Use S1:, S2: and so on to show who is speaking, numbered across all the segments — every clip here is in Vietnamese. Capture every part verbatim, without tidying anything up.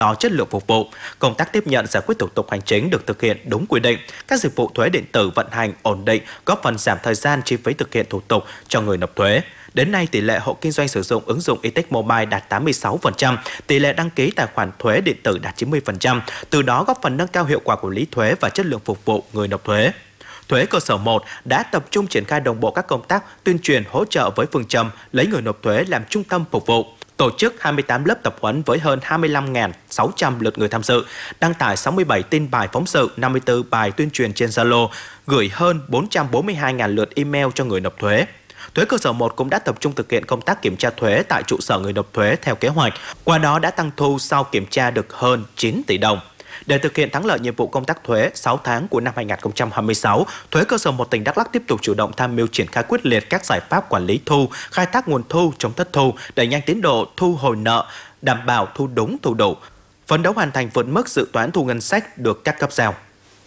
S1: đó chất lượng phục vụ. Công tác tiếp nhận giải quyết thủ tục hành chính được thực hiện đúng quy định. Các dịch vụ thuế điện tử vận hành ổn định, góp phần giảm thời gian chi phí thực hiện thủ tục cho người nộp thuế. Đến nay, tỷ lệ hộ kinh doanh sử dụng ứng dụng e-Tax Mobile đạt tám mươi sáu phần trăm, tỷ lệ đăng ký tài khoản thuế điện tử đạt chín mươi phần trăm, từ đó góp phần nâng cao hiệu quả quản lý thuế và chất lượng phục vụ người nộp thuế. Thuế cơ sở một đã tập trung triển khai đồng bộ các công tác tuyên truyền hỗ trợ với phương châm lấy người nộp thuế làm trung tâm phục vụ. Tổ chức hai mươi tám lớp tập huấn với hơn hai mươi lăm nghìn sáu trăm lượt người tham dự, đăng tải sáu mươi bảy tin bài phóng sự, năm mươi tư bài tuyên truyền trên Zalo, gửi hơn bốn trăm bốn mươi hai nghìn lượt email cho người nộp thuế. Thuế cơ sở một cũng đã tập trung thực hiện công tác kiểm tra thuế tại trụ sở người nộp thuế theo kế hoạch, qua đó đã tăng thu sau kiểm tra được hơn chín tỷ đồng. Để thực hiện thắng lợi nhiệm vụ công tác thuế sáu tháng của năm hai nghìn không trăm hai mươi sáu, Thuế cơ sở một tỉnh Đắk Lắk tiếp tục chủ động tham mưu triển khai quyết liệt các giải pháp quản lý thu, khai thác nguồn thu, chống thất thu, đẩy nhanh tiến độ thu hồi nợ, đảm bảo thu đúng thu đủ, phấn đấu hoàn thành vượt mức dự toán thu ngân sách được các cấp giao.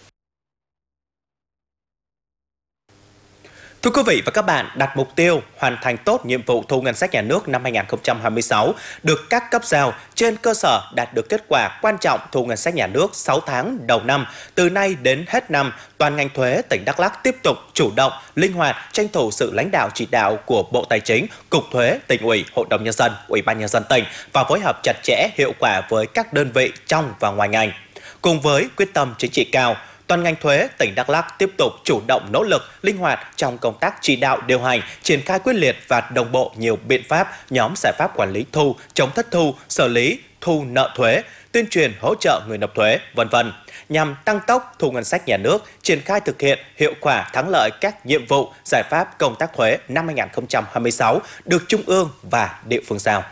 S1: Thưa quý vị và các bạn, đặt mục tiêu hoàn thành tốt nhiệm vụ thu ngân sách nhà nước năm hai nghìn không trăm hai mươi sáu được các cấp giao, trên cơ sở đạt được kết quả quan trọng thu ngân sách nhà nước sáu tháng đầu năm. Từ nay đến hết năm, toàn ngành thuế tỉnh Đắk Lắk tiếp tục chủ động, linh hoạt, tranh thủ sự lãnh đạo chỉ đạo của Bộ Tài chính, Cục Thuế, Tỉnh ủy, Hội đồng Nhân dân, Ủy ban Nhân dân tỉnh và phối hợp chặt chẽ hiệu quả với các đơn vị trong và ngoài ngành. Cùng với quyết tâm chính trị cao, toàn ngành thuế tỉnh Đắk Lắk tiếp tục chủ động nỗ lực, linh hoạt trong công tác chỉ đạo điều hành, triển khai quyết liệt và đồng bộ nhiều biện pháp, nhóm giải pháp quản lý thu, chống thất thu, xử lý thu nợ thuế, tuyên truyền hỗ trợ người nộp thuế, vân vân, nhằm tăng tốc thu ngân sách nhà nước, triển khai thực hiện hiệu quả thắng lợi các nhiệm vụ, giải pháp công tác thuế năm hai nghìn không trăm hai mươi sáu được Trung ương và địa phương giao.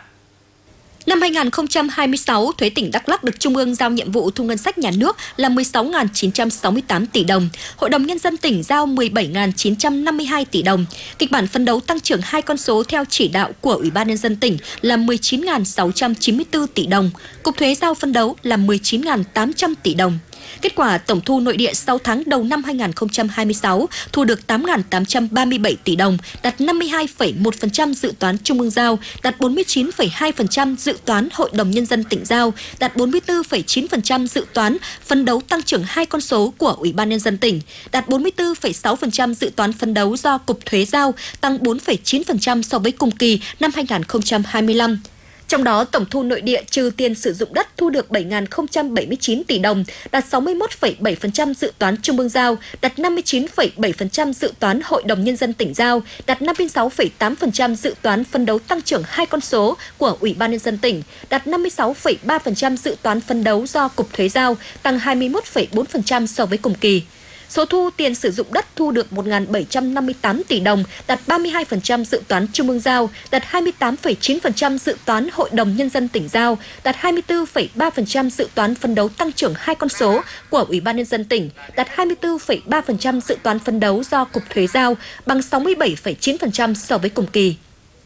S2: Năm hai nghìn không trăm hai mươi sáu, Thuế tỉnh Đắk Lắk được Trung ương giao nhiệm vụ thu ngân sách nhà nước là mười sáu nghìn chín trăm sáu mươi tám tỷ đồng, Hội đồng Nhân dân tỉnh giao mười bảy nghìn chín trăm năm mươi hai tỷ đồng. Kịch bản phấn đấu tăng trưởng hai con số theo chỉ đạo của Ủy ban Nhân dân tỉnh là mười chín nghìn sáu trăm chín mươi tư tỷ đồng, Cục Thuế giao phấn đấu là mười chín nghìn tám trăm tỷ đồng. Kết quả tổng thu nội địa sáu tháng đầu năm hai nghìn không trăm hai mươi sáu thu được tám nghìn tám trăm ba mươi bảy tỷ đồng, đạt năm mươi hai phẩy một phần trăm dự toán Trung ương giao, đạt bốn mươi chín phẩy hai phần trăm dự toán Hội đồng Nhân dân tỉnh giao, đạt bốn mươi tư phẩy chín phần trăm dự toán phấn đấu tăng trưởng hai con số của Ủy ban Nhân dân tỉnh, đạt bốn mươi tư phẩy sáu phần trăm dự toán phấn đấu do Cục Thuế giao, tăng bốn phẩy chín phần trăm so với cùng kỳ năm hai nghìn không trăm hai mươi lăm. Trong đó, tổng thu nội địa trừ tiền sử dụng đất thu được bảy nghìn không trăm bảy mươi chín tỷ đồng, đạt sáu mươi mốt phẩy bảy phần trăm dự toán Trung ương giao, đạt năm mươi chín phẩy bảy phần trăm dự toán Hội đồng Nhân dân tỉnh giao, đạt năm mươi sáu phẩy tám phần trăm dự toán phấn đấu tăng trưởng hai con số của Ủy ban Nhân dân tỉnh, đạt năm mươi sáu phẩy ba phần trăm dự toán phấn đấu do Cục Thuế giao, tăng hai mươi mốt phẩy bốn phần trăm so với cùng kỳ. Số thu tiền sử dụng đất thu được một nghìn bảy trăm năm mươi tám tỷ đồng, đạt ba mươi hai phần trăm dự toán Trung ương giao, đạt hai mươi tám phẩy chín phần trăm dự toán Hội đồng Nhân dân tỉnh giao, đạt hai mươi tư phẩy ba phần trăm dự toán phấn đấu tăng trưởng hai con số của Ủy ban Nhân dân tỉnh, đạt hai mươi tư phẩy ba phần trăm dự toán phấn đấu do Cục Thuế giao, bằng sáu mươi bảy phẩy chín phần trăm so với cùng kỳ.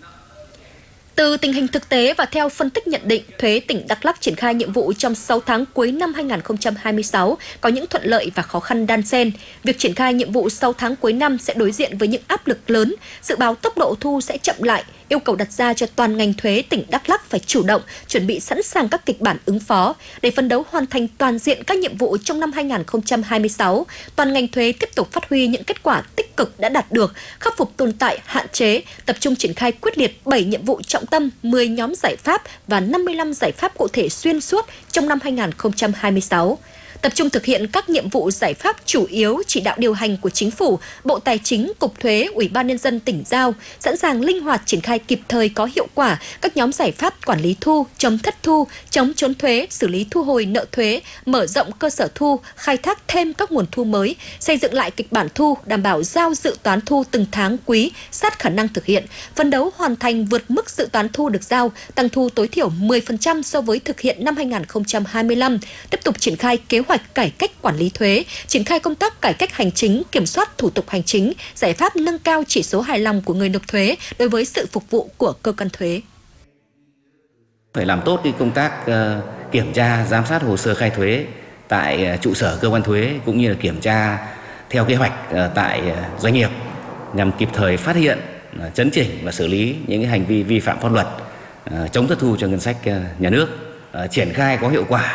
S2: Từ tình hình thực tế và theo phân tích nhận định, Thuế tỉnh Đắk Lắk triển khai nhiệm vụ trong sáu tháng cuối năm hai nghìn không trăm hai mươi sáu có những thuận lợi và khó khăn đan xen. Việc triển khai nhiệm vụ sáu tháng cuối năm sẽ đối diện với những áp lực lớn, dự báo tốc độ thu sẽ chậm lại, yêu cầu đặt ra cho toàn ngành thuế tỉnh Đắk Lắk phải chủ động, chuẩn bị sẵn sàng các kịch bản ứng phó để phấn đấu hoàn thành toàn diện các nhiệm vụ trong năm hai nghìn không trăm hai mươi sáu. Toàn ngành thuế tiếp tục phát huy những kết quả tích cực đã đạt được, khắc phục tồn tại, hạn chế, tập trung triển khai quyết liệt bảy nhiệm vụ trọng tâm, mười nhóm giải pháp và năm mươi lăm giải pháp cụ thể xuyên suốt trong năm hai nghìn không trăm hai mươi sáu. Tập trung thực hiện các nhiệm vụ giải pháp chủ yếu chỉ đạo điều hành của Chính phủ, Bộ Tài chính, Cục Thuế, Ủy ban Nhân dân tỉnh giao, sẵn sàng linh hoạt triển khai kịp thời có hiệu quả các nhóm giải pháp quản lý thu, chống thất thu, chống trốn thuế, xử lý thu hồi nợ thuế, mở rộng cơ sở thu, khai thác thêm các nguồn thu mới, xây dựng lại kịch bản thu, đảm bảo giao dự toán thu từng tháng quý, sát khả năng thực hiện, phấn đấu hoàn thành vượt mức dự toán thu được giao, tăng thu tối thiểu mười phần trăm so với thực hiện năm hai nghìn không trăm hai mươi lăm, tiếp tục triển khai kế hoạch cải cách quản lý thuế, triển khai công tác cải cách hành chính, kiểm soát thủ tục hành chính, giải pháp nâng cao chỉ số hài lòng của người nộp thuế đối với sự phục vụ của cơ quan thuế.
S3: Phải làm tốt cái công tác uh, kiểm tra, giám sát hồ sơ khai thuế tại uh, trụ sở cơ quan thuế cũng như là kiểm tra theo kế hoạch uh, tại uh, doanh nghiệp nhằm kịp thời phát hiện, uh, chấn chỉnh và xử lý những cái hành vi vi phạm pháp luật, uh, chống thất thu cho ngân sách uh, nhà nước, uh, triển khai có hiệu quả